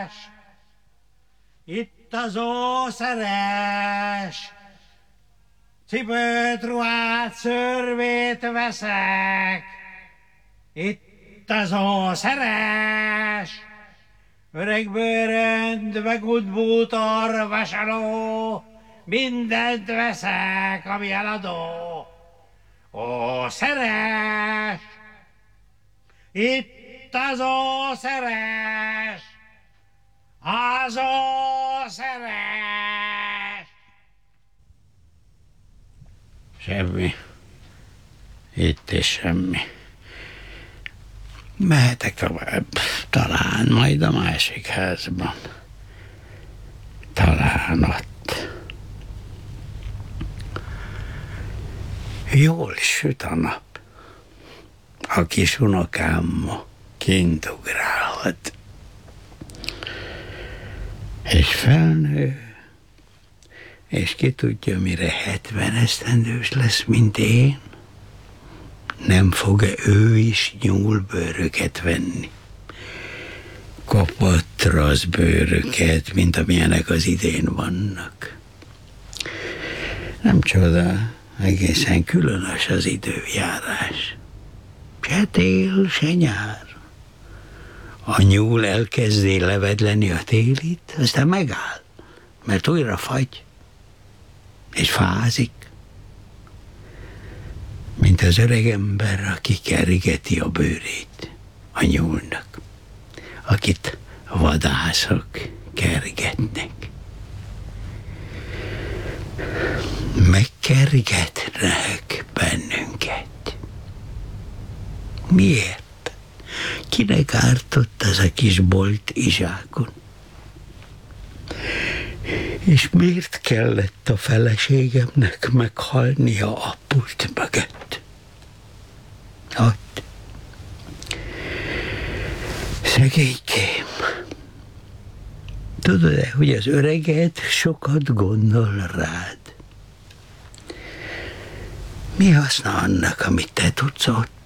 Itt az ószeres, cipőt, ruhát, szörvét veszek. Itt az ószeres, öreg bőrönd, meg útbútor, vasaló, mindent veszek, ami eladó. Ószeres, itt az ószeres, az ószeres. Semmi. Itt is semmi. Mehetek tovább. Talán majd a másik házban. Talán ott. Jól süt a nap. A kis unokám ma kint ugrálhat. És felnő, és ki tudja, mire 70 esztendős lesz, mint én, nem fog-e ő is nyúlbőröket venni. Kopott bőröket, mint amilyenek az idén vannak. Nem csoda, egészen különös az időjárás. Se tél, se nyár. A nyúl elkezdi levedleni a télit, aztán megáll, mert újra fagy, és fázik, mint az öregember, aki kergeti a bőrét a nyúlnak, akit vadászok kergetnek. Megkergetnek bennünket. Miért? Kinek ártott az a kis bolt izsákon? És miért kellett a feleségemnek meghalnia a pult mögött? Ott. Szegénykém. Tudod-e, hogy az öreged sokat gondol rád? Mi haszna annak, amit te tudsz ott?